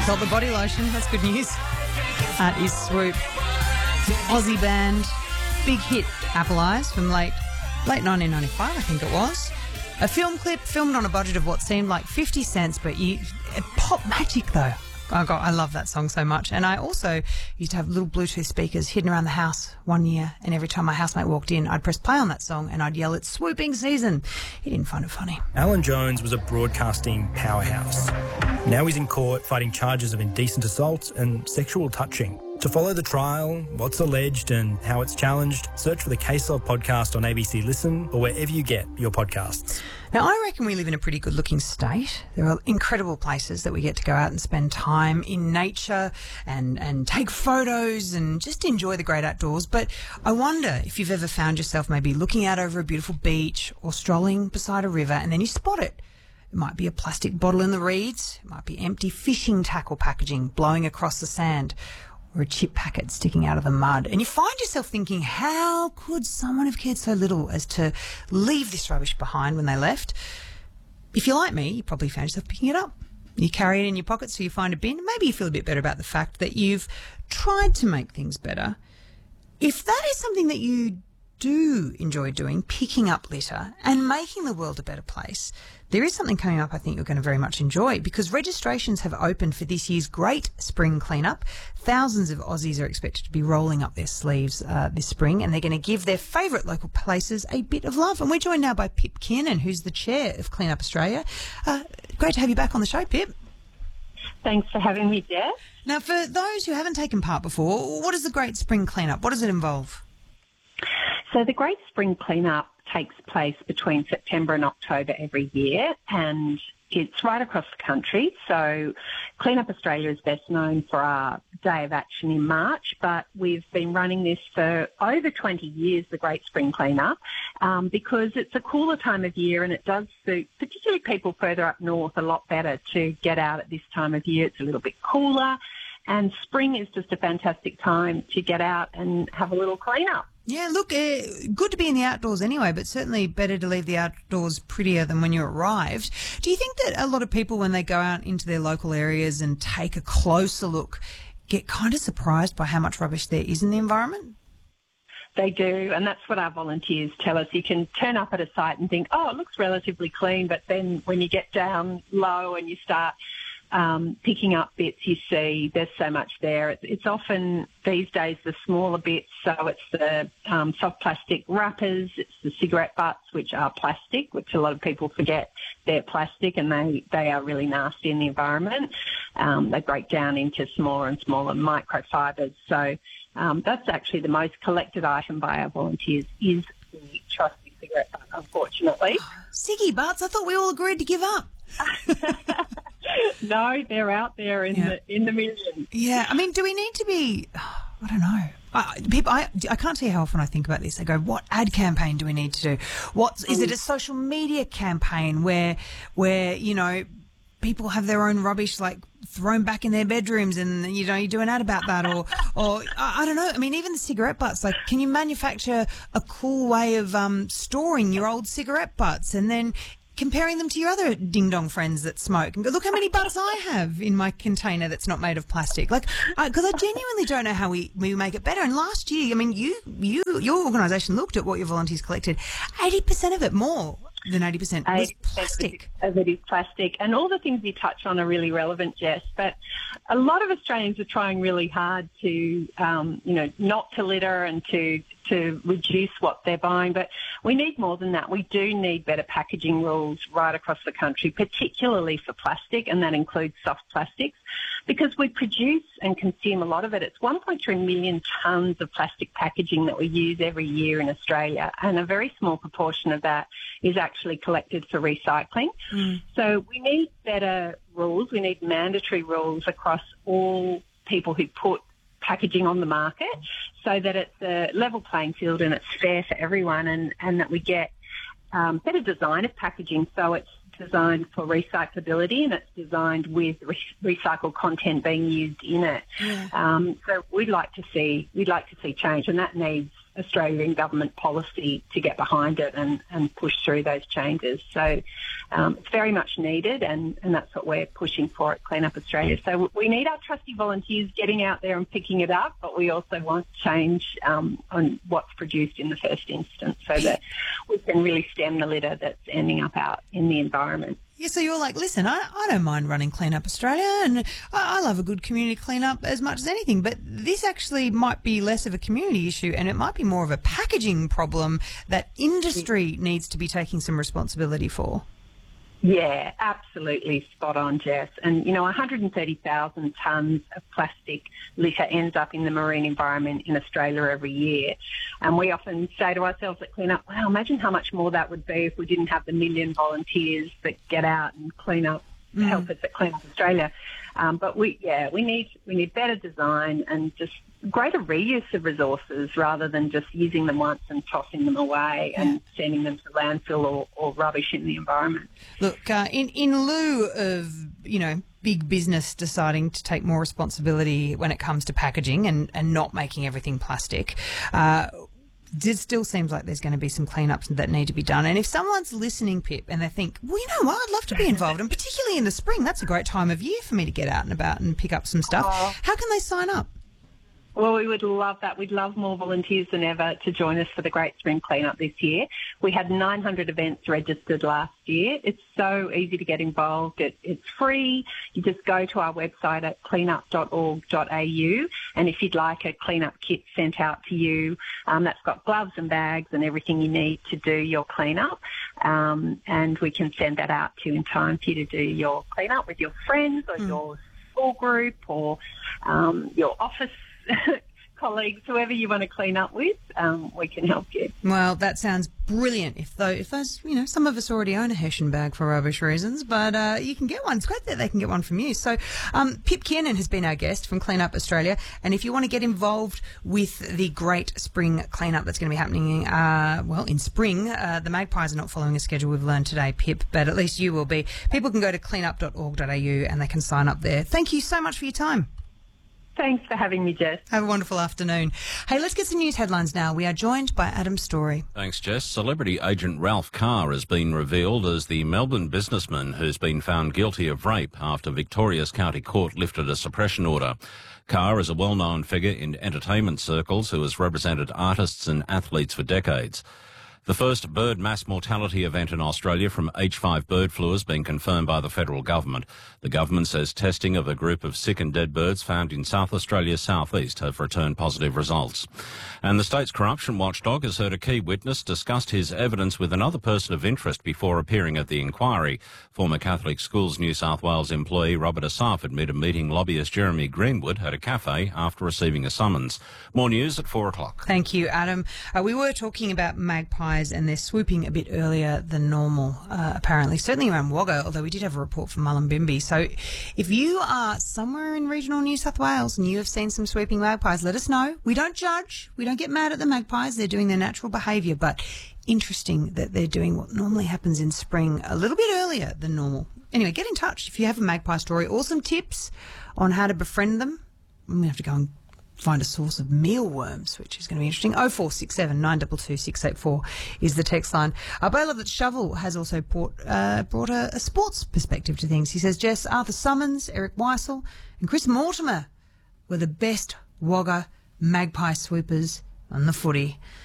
Got the body lotion. That's good news. That is Swoop. Aussie band. Big hit, Apple Eyes, from late 1995, I think it was. A film clip filmed on a budget of what seemed like 50 cents, but pop magic though. I love that song so much. And I also used to have little Bluetooth speakers hidden around the house one year, and every time my housemate walked in, I'd press play on that song and I'd yell, "It's swooping season." He didn't find it funny. Alan Jones was a broadcasting powerhouse. Now he's in court fighting charges of indecent assault and sexual touching. To follow the trial, what's alleged and how it's challenged, search for the Case Of podcast on ABC Listen or wherever you get your podcasts. Now, I reckon we live in a pretty good-looking state. There are incredible places that we get to go out and spend time in nature and take photos and just enjoy the great outdoors. But I wonder if you've ever found yourself maybe looking out over a beautiful beach or strolling beside a river and then you spot it. It might be a plastic bottle in the reeds. It might be empty fishing tackle packaging blowing across the sand, or a chip packet sticking out of the mud. And you find yourself thinking, how could someone have cared so little as to leave this rubbish behind when they left? If you're like me, you probably found yourself picking it up. You carry it in your pocket so you find a bin. Maybe you feel a bit better about the fact that you've tried to make things better. If that is something that you do enjoy doing, picking up litter and making the world a better place, there is something coming up I think you're going to very much enjoy, because registrations have opened for this year's Great Spring Cleanup. Thousands of Aussies are expected to be rolling up their sleeves this spring, and they're going to give their favourite local places a bit of love. And we're joined now by Pip Kiernan, who's the chair of Clean Up Australia. Great to have you back on the show, Pip. Thanks for having me, Jess. Now, for those who haven't taken part before, what is the Great Spring Cleanup? What does it involve? So the Great Spring Cleanup takes place between September and October every year, and it's right across the country. So Clean Up Australia is best known for our Day of Action in March, but we've been running this for over 20 years, the Great Spring Cleanup, because it's a cooler time of year and it does suit particularly people further up north a lot better to get out at this time of year. It's a little bit cooler, and spring is just a fantastic time to get out and have a little clean-up. Yeah, look, good to be in the outdoors anyway, but certainly better to leave the outdoors prettier than when you arrived. Do you think that a lot of people, when they go out into their local areas and take a closer look, get kind of surprised by how much rubbish there is in the environment? They do, and that's what our volunteers tell us. You can turn up at a site and think, oh, it looks relatively clean, but then when you get down low and you start picking up bits, you see there's so much there. It's often these days the smaller bits, so it's the soft plastic wrappers, it's the cigarette butts, which are plastic, which a lot of people forget they're plastic, and they are really nasty in the environment. They break down into smaller and smaller microfibers. So that's actually the most collected item by our volunteers is the trusty cigarette butt, unfortunately. Ciggy butts? I thought we all agreed to give up. No, they're out there in the millions. Yeah, I mean, do we need to be? I don't know. People, I can't tell you how often I think about this. I go, what ad campaign do we need to do? Is it a social media campaign where you know people have their own rubbish like thrown back in their bedrooms, and you do an ad about that, or I don't know. I mean, even the cigarette butts. Like, can you manufacture a cool way of storing your old cigarette butts and then comparing them to your other ding-dong friends that smoke and go, look how many butts I have in my container that's not made of plastic. Like, because I genuinely don't know how we make it better. And last year, I mean, your organisation looked at what your volunteers collected. 80% of it, more than 80%, was plastic. Of it is plastic. And all the things you touch on are really relevant, Jess. But a lot of Australians are trying really hard to, not to litter and to reduce what they're buying. But we need more than that. We do need better packaging rules right across the country, particularly for plastic, and that includes soft plastics, because we produce and consume a lot of it. It's 1.3 million tonnes of plastic packaging that we use every year in Australia, and a very small proportion of that is actually collected for recycling. So we need better rules. We need mandatory rules across all people who put packaging on the market, so that it's a level playing field and it's fair for everyone, and that we get better design of packaging, so it's designed for recyclability and it's designed with recycled content being used in it. So we'd like to see change, and that needs Australian government policy to get behind it and push through those changes. So it's very much needed, and that's what we're pushing for at Clean Up Australia. So we need our trusty volunteers getting out there and picking it up, but we also want change on what's produced in the first instance so that we can really stem the litter that's ending up out in the environment. Yeah, so you're like, listen, I don't mind running Clean Up Australia, and I love a good community clean-up as much as anything, but this actually might be less of a community issue, and it might be more of a packaging problem that industry needs to be taking some responsibility for. Yeah, absolutely spot on, Jess. And, 130,000 tonnes of plastic litter ends up in the marine environment in Australia every year. And we often say to ourselves at Clean Up, wow, imagine how much more that would be if we didn't have the million volunteers that get out and clean up, help us at Clean Up Australia. But we need better design and just greater reuse of resources rather than just using them once and tossing them away and sending them to landfill or rubbish in the environment. Look, in lieu of, big business deciding to take more responsibility when it comes to packaging and not making everything plastic, it still seems like there's going to be some cleanups that need to be done. And if someone's listening, Pip, and they think, well, you know what, I'd love to be involved, and particularly in the spring, that's a great time of year for me to get out and about and pick up some stuff. How can they sign up? Well, we would love that. We'd love more volunteers than ever to join us for the Great Spring Cleanup this year. We had 900 events registered last year. It's so easy to get involved. It's free. You just go to our website at cleanup.org.au, and if you'd like a cleanup kit sent out to you, that's got gloves and bags and everything you need to do your cleanup, and we can send that out to you in time for you to do your cleanup with your friends or your school group or your office colleagues, whoever you want to clean up with, we can help you. Well, that sounds brilliant. If those, some of us already own a Hessian bag for rubbish reasons, but you can get one. It's great that they can get one from you. So Pip Kiernan has been our guest from Clean Up Australia, and if you want to get involved with the Great Spring Cleanup that's going to be happening, in spring, the Magpies are not following a schedule we've learned today, Pip, but at least you will be. People can go to cleanup.org.au and they can sign up there. Thank you so much for your time. Thanks for having me, Jess. Have a wonderful afternoon. Hey, let's get some news headlines now. We are joined by Adam Story. Thanks, Jess. Celebrity agent Ralph Carr has been revealed as the Melbourne businessman who's been found guilty of rape after Victoria's County Court lifted a suppression order. Carr is a well-known figure in entertainment circles who has represented artists and athletes for decades. The first bird mass mortality event in Australia from H5 bird flu has been confirmed by the federal government. The government says testing of a group of sick and dead birds found in South Australia's southeast have returned positive results. And the state's corruption watchdog has heard a key witness discussed his evidence with another person of interest before appearing at the inquiry. Former Catholic Schools New South Wales employee Robert Asaf admitted meeting lobbyist Jeremy Greenwood at a cafe after receiving a summons. More news at 4 o'clock. Thank you, Adam. We were talking about magpies and they're swooping a bit earlier than normal, apparently, certainly around Wagga, although we did have a report from Mullumbimby. So if you are somewhere in regional New South Wales and you have seen some swooping magpies, let us know. We don't judge. We don't get mad at the magpies. They're doing their natural behaviour, but interesting that they're doing what normally happens in spring a little bit earlier than normal. Anyway, get in touch if you have a magpie story or some tips on how to befriend them. I'm going to have to go and find a source of mealworms, which is going to be interesting. 0467 922 684 is the text line. But I love that Shovel has also brought a sports perspective to things. He says, Jess, Arthur Summons, Eric Weissel and Chris Mortimer were the best Wagga magpie swoopers on the footy.